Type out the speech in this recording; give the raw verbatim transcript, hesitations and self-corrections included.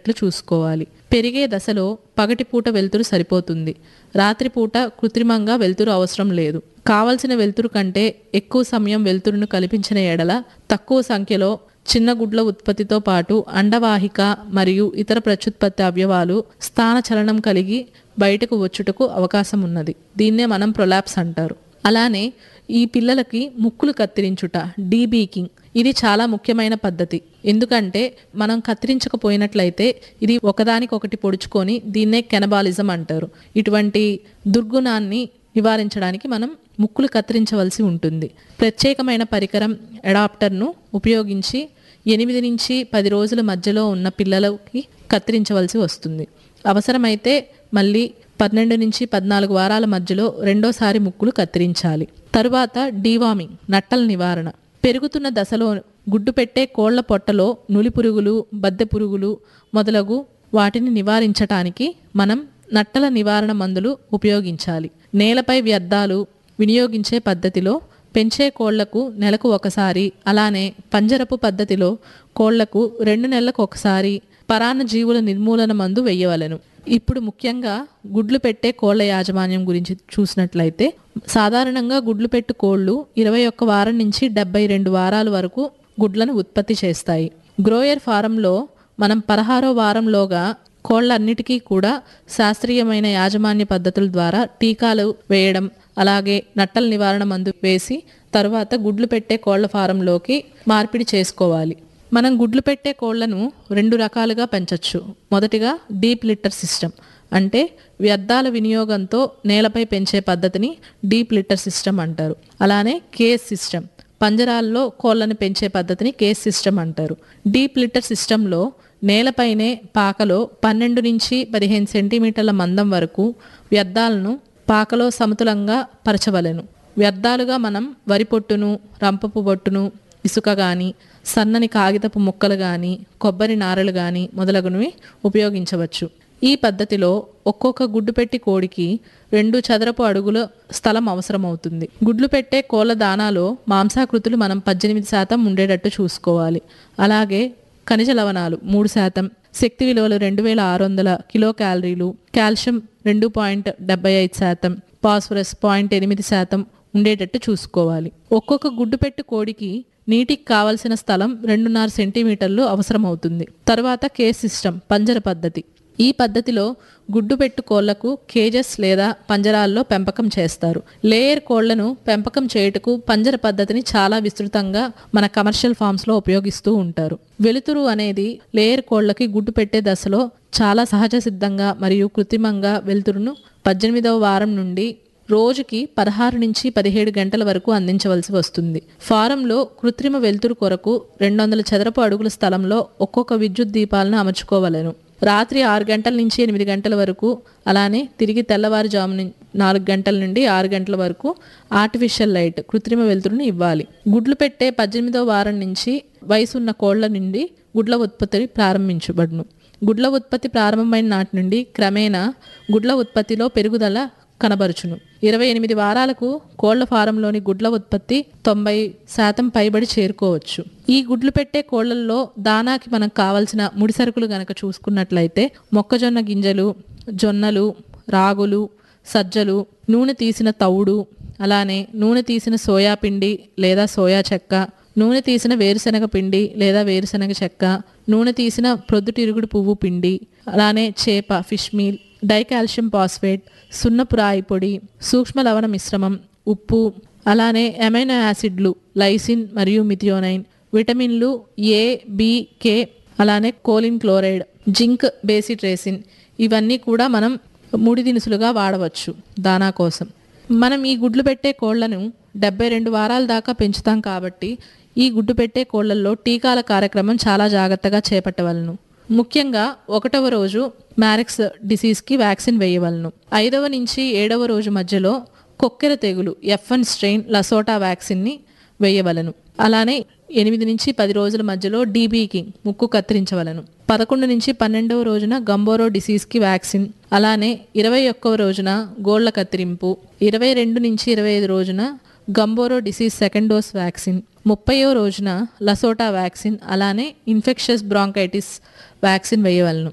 ఉండేటట్లు చూసుకోవాలి. పెరిగే దశలో పగటిపూట వెలుతురు సరిపోతుంది. రాత్రిపూట కృత్రిమంగా వెలుతురు అవసరం లేదు. కావలసిన వెలుతురు కంటే ఎక్కువ సమయం వెలుతురును కల్పించిన ఎడల తక్కువ సంఖ్యలో చిన్న గుడ్ల ఉత్పత్తితో పాటు అండవాహిక మరియు ఇతర ప్రత్యుత్పత్తి అవయవాలు స్థాన చలనం కలిగి బయటకు వచ్చుటకు అవకాశం ఉన్నది. దీన్నే మనం ప్రొలాప్స్ అంటారు. అలానే ఈ పిల్లలకి ముక్కులు కత్తిరించుట, డీబీకింగ్, ఇది చాలా ముఖ్యమైన పద్ధతి. ఎందుకంటే మనం కత్తిరించకపోయినట్లయితే ఇది ఒకదానికొకటి పొడుచుకొని దీన్నే కెనబాలిజం అంటారు. ఇటువంటి దుర్గుణాన్ని నివారించడానికి మనం ముక్కులు కత్తిరించవలసి ఉంటుంది. ప్రత్యేకమైన పరికరం అడాప్టర్ను ఉపయోగించి ఎనిమిది నుంచి పది రోజుల మధ్యలో ఉన్న పిల్లలకి కత్తిరించవలసి వస్తుంది. అవసరమైతే మళ్ళీ పన్నెండు నుంచి పద్నాలుగు వారాల మధ్యలో రెండోసారి ముక్కులు కత్తిరించాలి. తరువాత డీవార్మింగ్, నట్టల నివారణ. పెరుగుతున్న దశలో గుడ్డు పెట్టే కోళ్ల పొట్టలో నులి పురుగులు, బద్దె పురుగులు మొదలగు వాటిని నివారించటానికి మనం నట్టల నివారణ మందులు ఉపయోగించాలి. నేలపై వ్యర్థాలు వినియోగించే పద్ధతిలో పెంచే కోళ్లకు నెలకు ఒకసారి, అలానే పంజరపు పద్ధతిలో కోళ్లకు రెండు నెలలకు ఒకసారి పరాన్న జీవుల నిర్మూలన మందు వేయవలెను. ఇప్పుడు ముఖ్యంగా గుడ్లు పెట్టే కోళ్ల యాజమాన్యం గురించి చూసినట్లయితే సాధారణంగా గుడ్లు పెట్టు కోళ్లు ఇరవై ఒక్క వారం నుంచి డెబ్బై రెండు వారాల వరకు గుడ్లను ఉత్పత్తి చేస్తాయి. గ్రోయర్ ఫారంలో మనం పదహారో వారంలోగా కోళ్లన్నిటికీ కూడా శాస్త్రీయమైన యాజమాన్య పద్ధతుల ద్వారా టీకాలు వేయడం, అలాగే నట్టల నివారణ మందు వేసి తర్వాత గుడ్లు పెట్టే కోళ్ల ఫారంలోకి మార్పిడి చేసుకోవాలి. మనం గుడ్లు పెట్టే కోళ్లను రెండు రకాలుగా పెంచవచ్చు. మొదటిగా డీప్ లిట్టర్ సిస్టమ్, అంటే వ్యర్థాల వినియోగంతో నేలపై పెంచే పద్ధతిని డీప్ లిట్టర్ సిస్టమ్ అంటారు. అలానే కేజ్ సిస్టమ్, పంజరాల్లో కోళ్లను పెంచే పద్ధతిని కేజ్ సిస్టమ్ అంటారు. డీప్ లిట్టర్ సిస్టంలో నేలపైనే పాకలో పన్నెండు నుంచి పదిహేను సెంటీమీటర్ల మందం వరకు వ్యర్థాలను పాకలో సమతులంగా పరచవలెను. వ్యర్థాలుగా మనం వరి పొట్టును, రంపపు పొట్టును, ఇసుక కానీ, సన్నని కాగితపు ముక్కలు కానీ, కొబ్బరి నారలు కానీ మొదలగునవి ఉపయోగించవచ్చు. ఈ పద్ధతిలో ఒక్కొక్క గుడ్డు పెట్టి కోడికి రెండు చదరపు అడుగుల స్థలం అవసరమవుతుంది. గుడ్లు పెట్టే కోళ్ళ దానాలో మాంసాకృతులు మనం పద్దెనిమిది శాతం ఉండేటట్టు చూసుకోవాలి. అలాగే ఖనిజ లవణాలు మూడు శాతం, శక్తి విలువలు రెండు వేల ఆరు వందల కిలో క్యాలరీలు, కాల్షియం రెండు పాయింట్ డెబ్బై ఐదు శాతం, ఫాస్ఫరస్ పాయింట్ ఎనిమిది శాతం ఉండేటట్టు చూసుకోవాలి. ఒక్కొక్క గుడ్డు పెట్టు కోడికి నీటికి కావలసిన స్థలం రెండున్నర సెంటీమీటర్లు అవసరమవుతుంది. తర్వాత కేజ్ సిస్టమ్, పంజర పద్ధతి. ఈ పద్ధతిలో గుడ్డు పెట్టు కోళ్లకు కేజెస్ లేదా పంజరాల్లో పెంపకం చేస్తారు. లేయర్ కోళ్లను పెంపకం చేయుటకు పంజర పద్ధతిని చాలా విస్తృతంగా మన కమర్షియల్ ఫార్మ్స్లో ఉపయోగిస్తూ ఉంటారు. వెలుతురు అనేది లేయర్ కోళ్లకి గుడ్డు పెట్టే దశలో చాలా సహజ సిద్ధంగా మరియు కృత్రిమంగా వెలుతురును పద్దెనిమిదవ వారం నుండి రోజుకి పదహారు నుంచి పదిహేడు గంటల వరకు అందించవలసి వస్తుంది. ఫారంలో కృత్రిమ వెలుతురు కొరకు రెండు వందల చదరపు అడుగుల స్థలంలో ఒక్కొక్క విద్యుత్ దీపాలను అమర్చుకోవలను. రాత్రి ఆరు గంటల నుంచి ఎనిమిది గంటల వరకు, అలానే తిరిగి తెల్లవారుజాము నాలుగు గంటల నుండి ఆరు గంటల వరకు ఆర్టిఫిషియల్ లైట్, కృత్రిమ వెలుతురుని ఇవ్వాలి. గుడ్లు పెట్టే పద్దెనిమిదవ వారం నుంచి వయసున్న కోళ్ల నుండి గుడ్ల ఉత్పత్తి ప్రారంభించబడును. గుడ్ల ఉత్పత్తి ప్రారంభమైన నాటి నుండి క్రమేణా గుడ్ల ఉత్పత్తిలో పెరుగుదల కనబరుచును. ఇరవై ఎనిమిది వారాలకు కోళ్ల ఫారంలోని గుడ్ల ఉత్పత్తి తొంభై శాతం పైబడి చేరుకోవచ్చు. ఈ గుడ్లు పెట్టే కోళ్లలో దానాకి మనకు కావలసిన ముడి సరుకులు గనక చూసుకున్నట్లయితే మొక్కజొన్న గింజలు, జొన్నలు, రాగులు, సజ్జలు, నూనె తీసిన తవుడు, అలానే నూనె తీసిన సోయా పిండి లేదా సోయా చెక్క, నూనె తీసిన వేరుశనగ పిండి లేదా వేరుశనగ చెక్క, నూనె తీసిన ప్రొద్దుటిరుగుడు పువ్వు పిండి, అలానే చేప, ఫిష్ మీల్, డైకాల్షియం ఫాస్ఫేట్, సున్నపు రాయి పొడి, సూక్ష్మ లవణ మిశ్రమం, ఉప్పు, అలానే అమైనో యాసిడ్లు లైసిన్ మరియు మిథియోనైన్, విటమిన్లు ఏ, బి, కే, అలానే కోలిన్ క్లోరైడ్, జింక్, బేసిట్రేసిన్, ఇవన్నీ కూడా మనం ముడి దినుసులుగా వాడవచ్చు దానా కోసం. మనం ఈ గుడ్లు పెట్టే కోళ్లను డెబ్బై రెండు వారాల దాకా పెంచుతాం కాబట్టి ఈ గుడ్డు పెట్టే కోళ్లలో టీకాల కార్యక్రమం చాలా జాగ్రత్తగా చేపట్టవలను. ముఖ్యంగా ఒకటవ రోజు మ్యారెక్స్ డిసీజ్కి వ్యాక్సిన్ వేయవలను. ఐదవ నుంచి ఏడవ రోజు మధ్యలో కొక్కెర తెగులు ఎఫ్ వన్ స్ట్రెయిన్ లసోటా వ్యాక్సిన్ని వేయవలను. అలానే ఎనిమిది నుంచి పది రోజుల మధ్యలో డీబీకింగ్, ముక్కు కత్తిరించవలను. పదకొండు నుంచి పన్నెండవ రోజున గంబోరో డిసీజ్కి వ్యాక్సిన్, అలానే ఇరవై ఒక్కవ రోజున గోళ్ల కత్తిరింపు, ఇరవై రెండు నుంచి ఇరవై ఐదు రోజున Gumboro disease second dose vaccine, ముప్పైవ రోజున లసోటా వ్యాక్సిన్, అలానే ఇన్ఫెక్షస్ బ్రాంకైటిస్ వ్యాక్సిన్ వేయవలను.